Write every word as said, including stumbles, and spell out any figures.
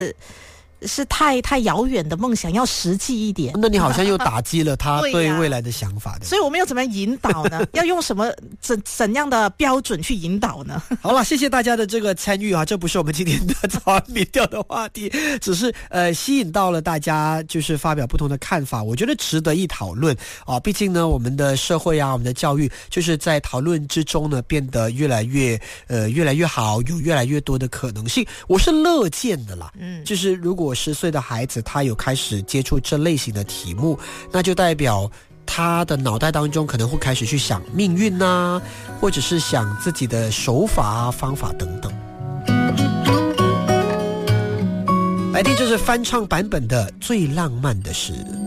是太太遥远的梦想，要实际一点。 那你好像又打击了他对未来的想法的。 所以我们要怎么样引导呢？要用什么怎怎样的标准去引导呢？ 好了，谢谢大家的这个参与啊，这不是我们今天的早安民调的话题，只是呃吸引到了大家，就是发表不同的看法，我觉得值得一讨论啊。毕竟呢，我们的社会啊，我们的教育，就是在讨论之中呢，变得越来越呃越来越好，有越来越多的可能性，我是乐见的啦。嗯，就是如果十岁的孩子他有开始接触这类型的题目，那就代表他的脑袋当中可能会开始去想命运啊，或者是想自己的手法啊、方法等等。来听，这是翻唱版本的《最浪漫的事》。